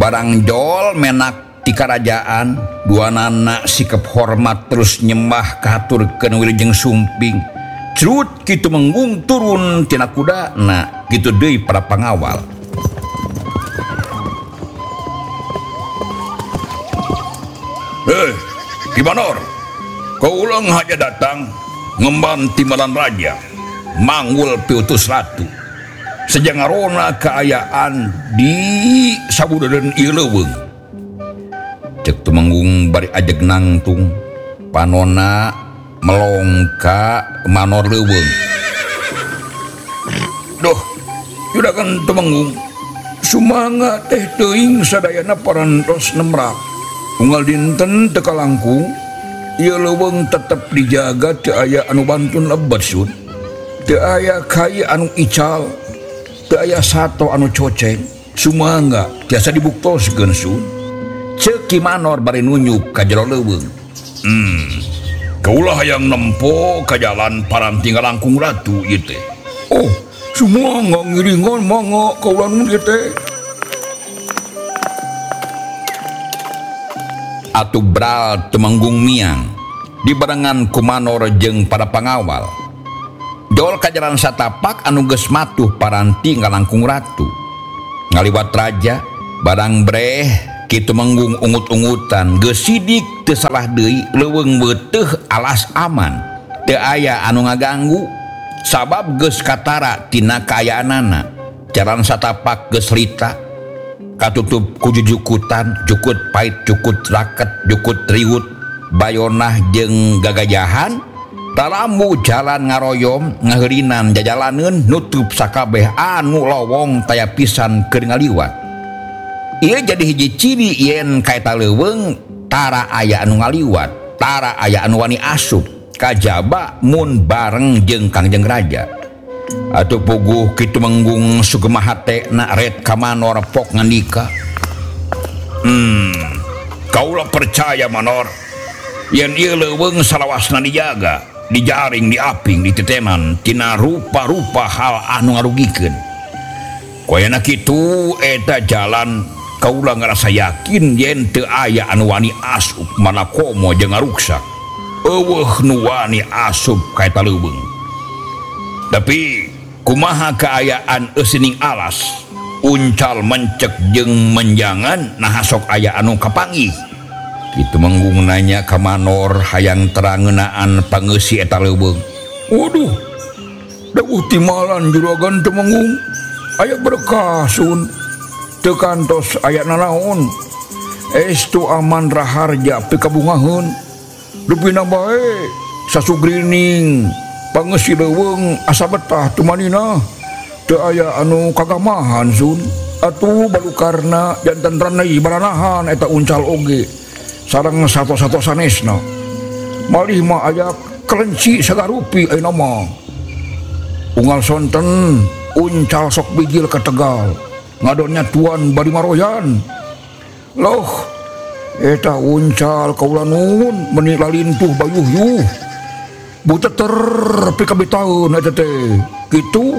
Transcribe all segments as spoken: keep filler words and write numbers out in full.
barang jol menak di kerajaan dua anak sikap hormat terus nyembah katurkeun wilujeng sumping cerut kitu menggung turun tina kuda na kitu deui para pangawal. Eh, Kimanor, kau ulang aja datang ngemban timbalan raja, manggul piutus ratu. Sejangarona keayaan di sabudaden ieu leuweung. Cek tumenggung bari ajeg nangtung, panona melongka manor leuweung. Duh, juragan tumenggung, sumanga teh teuing sadayana parantos nemrak. Unggal dinten teka langkung, ieu leuweung tetep dijaga teu aya anu bantun lebat sun. Teu aya kai anu ical, teu aya sato anu coceng, sumangga tiasa dibuktoskeun sun. Ceuk Kimanor bari nunjuk ka jero leuweung. Hmm, kaulah hayang nempo ka jalan paranting langkung ratu ieu teh. Oh, sumangga ngiringan mangga kaulah nun ieu teh. Atuh bral tumenggung miang dibarengan ku Manor jeung para pangawal. Jol ka jalan satapak anu geus matuh paranti ngalangkung ratu. Ngaliwat raja barang breh kitu menggung ungut-ungutan geus sidik teu salah deui leuweung beuteuh alas aman. Teu aya anu ngaganggu sabab geus katara tina kaayaanana. Jalan satapak geus lita katutup ku jujukutan, jukut pait, jukut raket, jukut riwut, bayonah jeung gagajahan. Talambu jalan ngaroyom ngaheurinan jajalaneun nutup sakabeh anu lowong taya pisan keur ngaliwat. Ieu jadi hiji ciri yen kaeta leuweung tara aya anu ngaliwat, tara aya anu wani asup kajaba mun bareng jeung Kangjeng Raja. Atuh puguh kitu menggung sugema hatena red ka Manor pok ngandika. Hmm, kaulah percaya Manor, yen ieu leuweung salawasna dijaga, dijaring, diaping, ditetenan tina rupa-rupa hal anu ngarugikeun. Koyana kitu eta jalan kaulah ngarasa yakin yen teu aya anu wani asup manakomo jeung ngaruksak. Eueuh nu wani asup ka eta leuweung. Tapi kumaha keayaan eusining alas uncal mencek jeung menjangan nah sok aya anu kapanggih. Kitu menggung nanya ka Manor hayang terangeunaan pangeusi eta leuweung. Waduh, dawuh timalan juragan Tumenggung, aya berkah sun, teu kantos aya nanaon. Estu aman raharja pikabungaheun, leuwihna bae sasugrining pangeusi leuweung asa betah tumanina. Teu aya anu kagamahan sun, atuh balukarna janten ranai baranahan eta uncal oge sareng sato-sato sanesna. Malih mah aya kelenci sagarupi ayeuna mah. Unggal sonten uncal sok bigil ka Tegal ngadonnya tuan bari maroyan. Loh, eta uncal kaula nuhun meuni lalintuh bayuh-yuh. Buteter pikabitaeun eta teh. Kitu.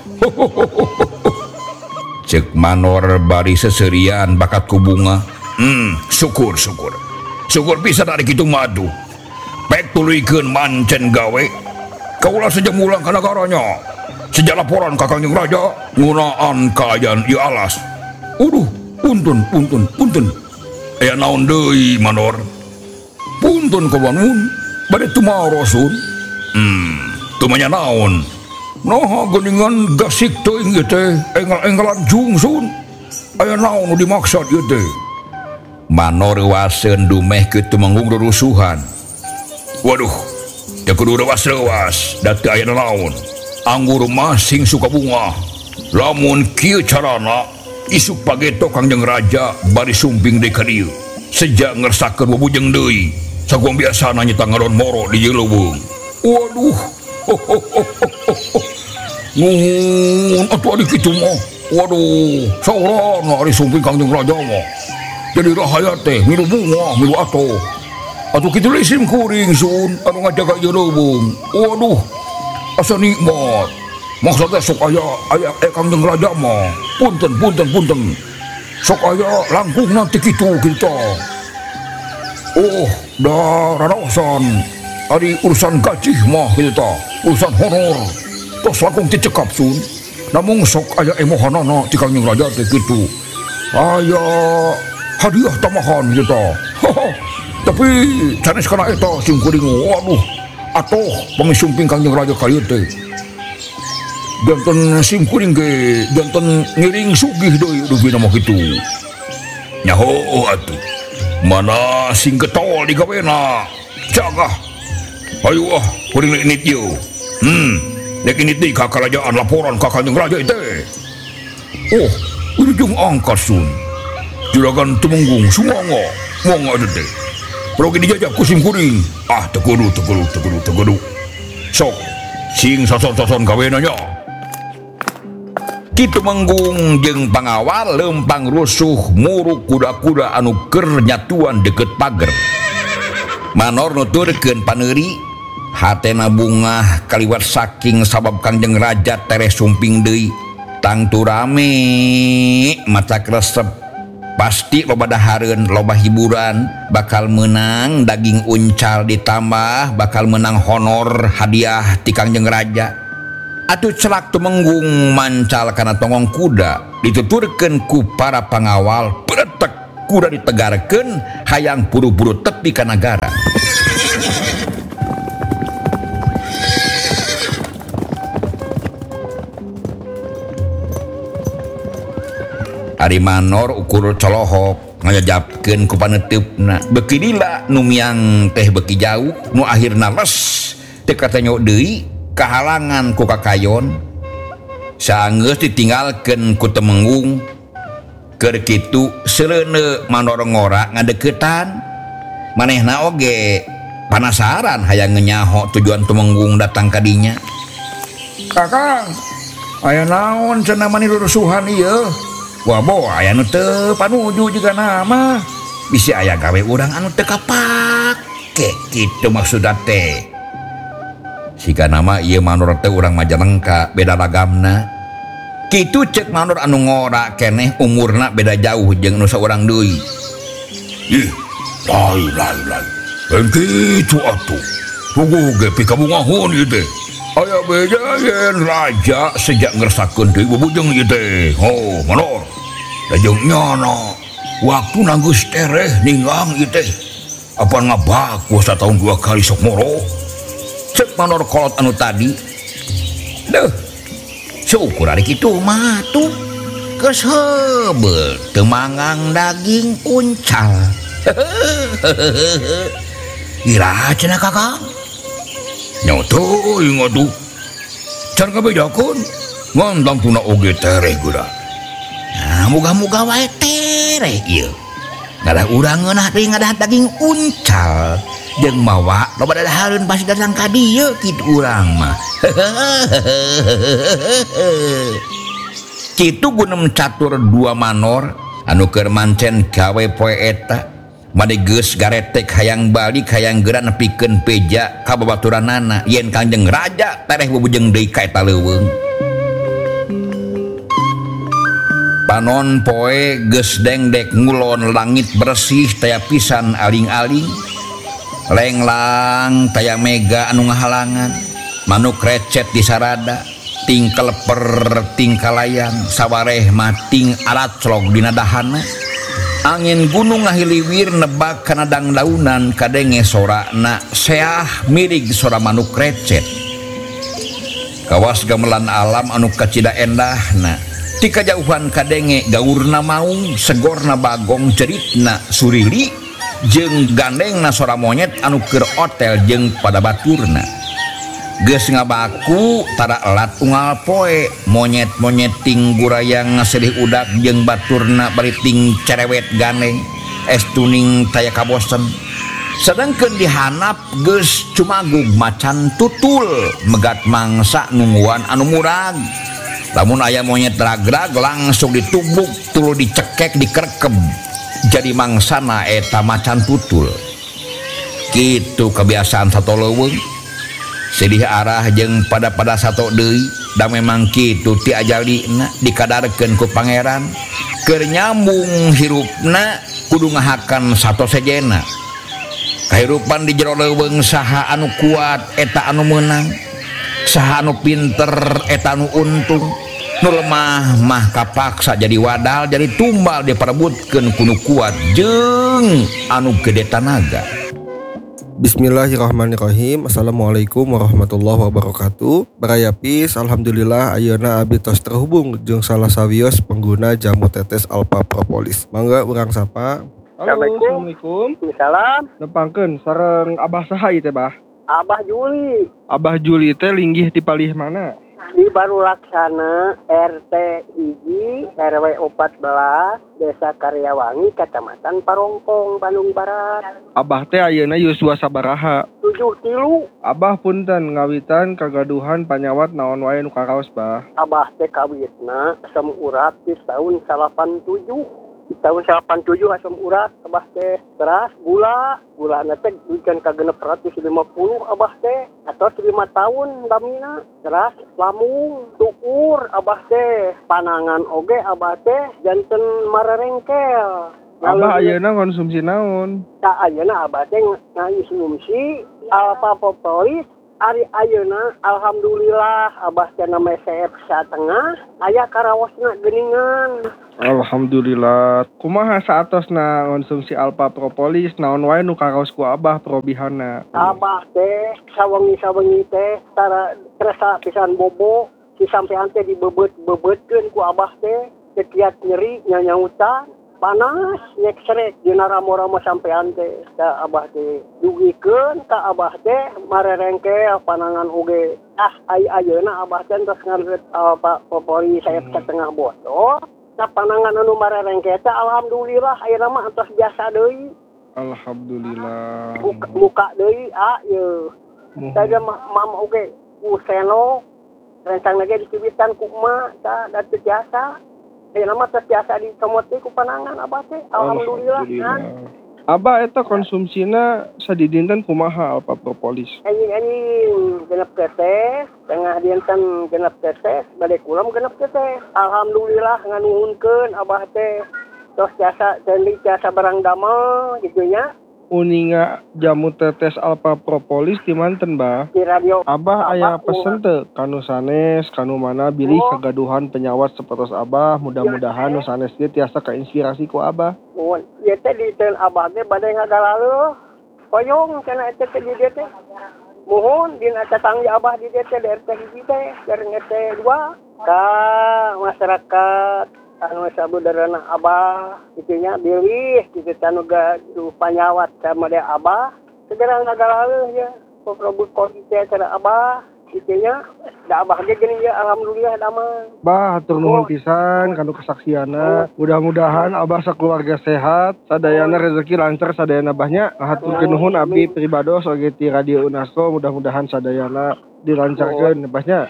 Cek Manor bari seserian bakat ku bunga. Hmm, syukur syukur. Syukur bisa dari kitu madu. Pek tuluykeun mancen gawe. Kaulah saja mulang ka nagaranya. Sejak laporan ka Kangjeng Raja ngunaan kaayaan ieu alas. Uduh, punten punten punten. Aya naon deui Manor? Punten kaula nuhun. Bade tumaro sun. Hmm, tumanya naon? Nah geuningan gasik teuing ieu teh enggal-enggalan jung sun. Aya naon nu dimaksud ieu teh? Manor waseun dumeh kitu menggung rurusuhan. Waduh, teu kudu rewas-rewas, da teu aya naon. Anggur masing suka bunga. Lamun kieu carana isuk pageto Kangjeng Raja bari sumping deui ka dieu. Sejak ngersakeun wabujeng deui. Saguang biasana nyeta ngaron moro di ieu leuweung. Waduh. Nuhun atuh ari kitu mah. Waduh, saurana ari sumping Kangjeng Raja mah. Jadi rahaya teh milu bunga, milu ato. Atuh kitu lisim kuring sun anu ngajaga ieu leuweung. Waduh, asa nikmat. Maksudnya sok aya aya eh, Kangjeng Raja mah. Punten punten punten. sok aya langkung nanti kitu kita. Oh, dah raraosan ari urusan gaji mah kita, urusan honor tos langkung dicekap sun. Namun sok aya emohanana ti Kangjeng Raja teh kitu. Aya hadiah tamahan kita. Tapi sanes kana eta sim kuring, waduh atoh pangisumping Kangjeng Raja kalieu teh. Janten sim kuring ge janten ngiring sugih deui rupina mah kitu. Nyaho atuh. Mana sing getol digawena. Jaga. Ayo ah, kuring init ieu. Hmm, nek init deui ka kerajaan laporan ka Kangjeng Raja teh. Oh, ujung angkat sun. Juragan Tumenggung sumongo, mongo teh. Progi dijajak ku sim kuring. Ah, tegudu tegudu tegudu tegudu. Sok, sing soson-soson gawena nya. Kitu Menggung jeung pangawal lempang rusuh muruk kuda-kuda anu keur nyatuan deket pager. Manor nuturkeun paneuri, hatena bungah kaliwat saking sabab Kangjeng Raja tereh sumping deui. Tangtu rame maca kresep, pasti loba dahareun, loba hiburan, bakal menang daging uncal ditambah bakal menang honor hadiah ti Kangjeng Raja. Atuh celak Tumenggung mancal kana tongong kuda dituturkeun ku para pangawal, beretek kuda ditegarkeun hayang buru-buru tepi ka nagara. Ari manor ukur colohok ngajajabkeun ku paneteupna, beuki lila nu miang teh beuki jauh, nu akhirna les teu katenyo deui kahalangan ku kakayon. Saenggeus ditinggalkeun ku Tumenggung, keur kitu seureuneu manor ngora ngadeuketan. Manehna oge panasaran hayang nyaho tujuan Tumenggung datang ka dinya. Kakang, aya naon cenah mani rurusuhan ieu? Wah boh aya nu teu panuju juga nama. Bisi aya gawe urang anu teu kapake kitu maksudna teh. Sika nama ieu manor teh urang Majalengka beda ragamna. Kitu cek manor anu ngora keneh umurna beda jauh jeung nu saurang deui. Ih, lain lain lain. Dan kitu atuh. Puguh ge pikabungahun ieu teh. Aya beda yen raja sejak ngerasakeun deui bubujeng ieu teh. Oh, manor. Da jeung nyana. Waktu nanggeus tereh ninggang ieu teh. Apa ngabaku sataun dua kali sok moro. Cek manor kolot anu tadi. Deuh, syukur ari kitu mah tuh geus heubeul teu mangang daging uncal. Iraha cenah Kakang? Nya teuing atuh. Can kabedakeun ngan tangtuna oge tereh geura. Nah, muga-muga wae tereh ieu. Ngadah urang ngeunah deui ngadah daging uncal. Jeung mawa loba dadahareun pasti datang ka dieu kitu urang mah. Kitu gunem catur dua manor anu keur mancen gawe poe eta. Made geus garetek hayang balik hayang geura nepikeun peja ka babaturanana yen Kangjeng Raja tereh bubujeng deui ka eta leuweung. Panon poe geus dengdek ngulon langit bersih taya pisan aling-aling. Lenglang taya mega anu ngahalangan, manuk recet di sarada, ting keleper ting kalayang, sawareh mating alat slog dina dahana. Angin gunung ngahiliwir nebak kana dangdaunan kadenge sorana seah mirig sora manuk recet. Kawas gamelan alam anu kacida endahna, ti kajauhan kadenge gaurna maung, segorna bagong ceritna surili. Jeung gandengna sora monyet anu keur otel jeung pada baturna. Geus ngabaku tara elat unggal poe monyet-monyet ting gurayang ngasilih udak jeung baturna bari ting cerewet gandeng estuning taya kabosen. Sedangkeun dihanap geus cumagug macan tutul megat mangsa nungguan anu murag. Lamun aya monyet ragrag langsung ditumbuk tuluy dicekek dikerekeb. Jadi mangsana eta macan tutul. Kitu kebiasaan sato leuweung. Sedih arah jeung pada-pada sato deui da memang kitu ti ajalina dikadarkeun ku pangeran keur nyambung hirupna kudu ngahakan sato sejena. Kahirupan di jero leuweung saha anu kuat eta anu meunang, saha anu pinter eta anu untung, nu lemah mah kapaksa jadi wadal jadi tumbal diparebutkeun ku nu kuat jeung anu gede tanaga. Bismillahirrahmanirrahim. Assalamualaikum warahmatullahi wabarakatuh. Barayapis, alhamdulillah ayeuna abdi tos terhubung jeung salah sawios pengguna jamu tetes Alpha Propolis. Mangga urang sapa. Halo, Assalamualaikum. Salam. Nepangkeun sareng Abah saha ieu teh, Bah? Abah Juli Abah Juli teh linggih di palih mana? di Baru Laksana R T hiji R W empat belas Desa Karyawangi Kecamatan Parongpong Bandung Barat. Abah teh ayeuna yuswa sabaraha? tujuh tilu. Abah punten ngawitan kagaduhan panyawat naon wae nu karaos, Bah? Abah teh kawitna asam urat di tahun salapan tujuh. Di tahun salapan tujuh asam urat Abah teh beras gula gula teh bikin ka genep ratus lima puluh Abah teh atau lima tahun damina beras lamung tukur Abah teh panangan oge Abah teh janten mararengkel. Abah ayeuna konsumsi naon? Tak ayeuna Abah teh ngonsumsi Alpha Propolis. Ari ayeuna alhamdulillah Abah teh na mesep satengah aya karawosna geuningan. Alhamdulillah. Kumaha saatosna konsumsi Alpha Propolis naon wae nu karaos ku Abah probihanna? Abah teh sawengi-sawengi teh tara kerasa pisan bobo si sampean teh dibebet-bebetkeun ku Abah teh kekiat nyeri nyanyautan panas nyek srek dina ramo-ramo sampean teh da Abah teh dugikeun ka Abah teh marerengkel panangan oge. Ah ai ayeuna Abah teh terus ngaret Alpha Propolis saya setengah botol. Nah panangan anu marerengkel teh alhamdulillah ayeuna mah antos biasa deui. Alhamdulillah. Muka, muka deui ah ye. Tadi mama oge ku seno rencang lagi dicibitan ku emak tah da teu biasa. Ayeuna mah teu biasa dicomot teh ku panangan Abah teh alhamdulillah kan. Abah eta konsumsina sadidinten kumaha Alpha Propolis? Anjing-anjing genep tetes, tengah dinten genep tetes, bade kulam genep tetes. Alhamdulillah nganuhunkeun Abah teh tos jasa deui jasa barang damel gitu nya. Uninga jamu tetes Alpha Propolis di manten, Bah? Di radio. Abah aya pesen teu kanu sanes kanu mana bilih Oh. kagaduhan penyawat sapertos Abah, mudah-mudahan nu sanes ge tiasa kainspirasi ku Abah. Oh, ieu teh di teu Abah teh bade ngagaleuh. Koyong kana eta teh di dieu teh. Mohon dina tetangga Abah di dieu teh di R T hiji teh, jeung R T dua ka masyarakat anu sabudareuna Abah itunya bilih kitu anu ga panyawat sama dia Abah segera ngagaleuh ya probut kopi teh cara Abah itunya da Abah ge geuning ya alhamdulillah damang. Bah, hatur nuhun pisan kanu kesaksianna. Mudah-mudahan Abah sakeluarga sehat, sadayana rezeki lancar sadayana Abahnya. Haturkeun nuhun abdi pribados oge ti Radio Unasko, mudah-mudahan sadayana dilancarkeun Abahnya.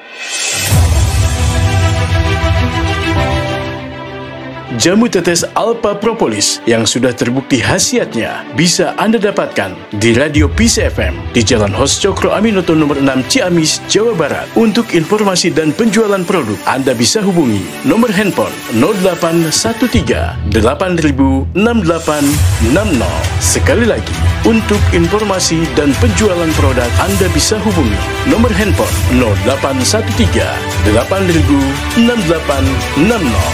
Jamu tetes Alpha Propolis yang sudah terbukti khasiatnya bisa Anda dapatkan di Radio Peace F M di Jalan Hos Cokro Aminoto nomor enam Ciamis, Jawa Barat. Untuk informasi dan penjualan produk, Anda bisa hubungi nomor handphone nol delapan satu tiga delapan nol enam delapan enam nol. Sekali lagi, untuk informasi dan penjualan produk, Anda bisa hubungi nomor handphone nol delapan satu tiga delapan nol enam delapan enam nol.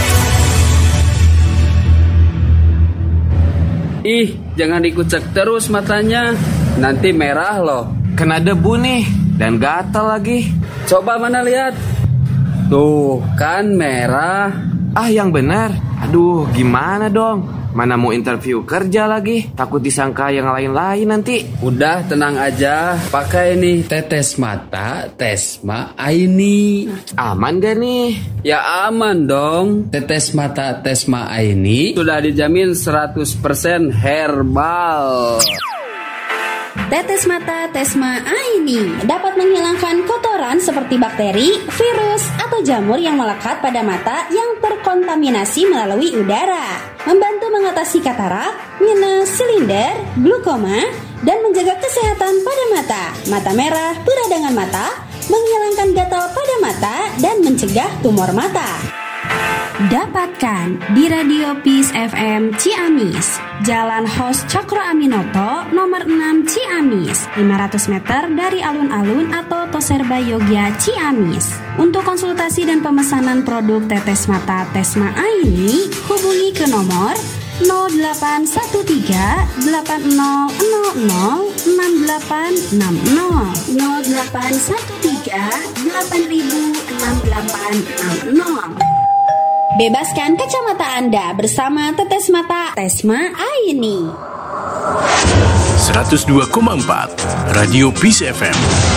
Ih, jangan dikucek terus matanya. Nanti merah loh. Kena debu nih dan gatal lagi. Coba mana lihat. Tuh, kan merah. Ah, yang benar. Aduh, gimana dong? Mana mau interview kerja lagi? Takut disangka yang lain-lain nanti. Udah tenang aja. Pakai nih tetes mata Tesma Aini. Aman gak nih? Ya aman dong. Tetes mata Tesma Aini sudah dijamin seratus persen herbal. Tetes mata Tesma Aini dapat menghilangkan kotoran seperti bakteri, virus, atau jamur yang melekat pada mata yang terkontaminasi melalui udara. Membantu mengatasi katarak, minus, silinder, glukoma, dan menjaga kesehatan pada mata, mata merah, peradangan mata, menghilangkan gatal pada mata, dan mencegah tumor mata. Dapatkan di Radio Peace F M Ciamis, Jalan Hos Cokro Aminoto, nomor enam Ciamis, lima ratus meter dari alun-alun atau Toserba Yogya Ciamis. Untuk konsultasi dan pemesanan produk tetes mata Tesma Aini, hubungi ke nomor nol delapan satu tiga delapan nol nol nol enam delapan enam nol nol delapan satu tiga delapan enam delapan enam nol. Bebaskan kacamata Anda bersama Tetes Mata Tesma Aini. seratus dua koma empat Radio Peace F M.